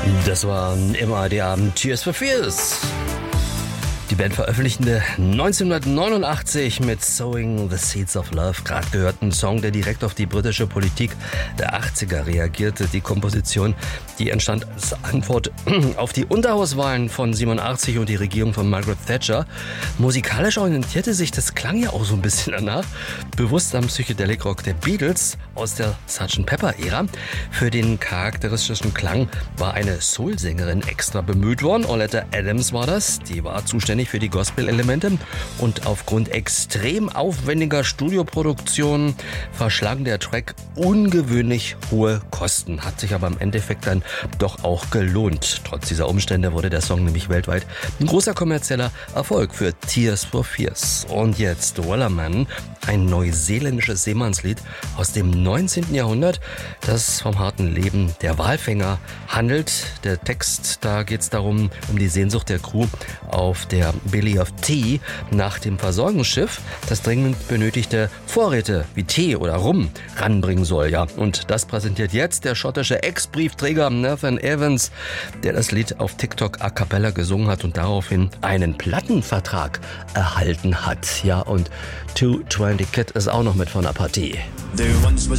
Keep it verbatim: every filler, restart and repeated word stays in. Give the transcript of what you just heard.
Das waren immer die Abend Tears for Fears. Die Band veröffentlichte neunzehnhundertneunundachtzig mit Sowing the Seeds of Love, gerade gehörten Song, der direkt auf die britische Politik der achtziger reagierte. Die Komposition, die entstand als Antwort auf die Unterhauswahlen von siebenundachtzig und die Regierung von Margaret Thatcher. Musikalisch orientierte sich das Klang ja auch so ein bisschen danach, bewusst am Psychedelic Rock der Beatles aus der Sergeant Pepper-Ära. Für den charakteristischen Klang war eine Soul-Sängerin extra bemüht worden. Oleta Adams war das, die war zuständig für die Gospel-Elemente und aufgrund extrem aufwendiger Studioproduktionen verschlang der Track ungewöhnlich hohe Kosten, hat sich aber im Endeffekt dann doch auch gelohnt. Trotz dieser Umstände wurde der Song nämlich weltweit ein großer kommerzieller Erfolg für Tears for Fears. Und jetzt Wellerman, ein neuseeländisches Seemannslied aus dem neunzehnten Jahrhundert, das vom harten Leben der Walfänger handelt. Der Text, da geht es darum, um die Sehnsucht der Crew auf der Belly of Tea nach dem Versorgungsschiff, das dringend benötigte Vorräte wie Tee oder Rum ranbringen soll. Ja, und das präsentiert jetzt der schottische Ex-Briefträger Nathan Evans, der das Lied auf TikTok a cappella gesungen hat und daraufhin einen Plattenvertrag erhalten hat. Ja, und zwei zwanzig Kid ist auch noch mit von der Partie. There once was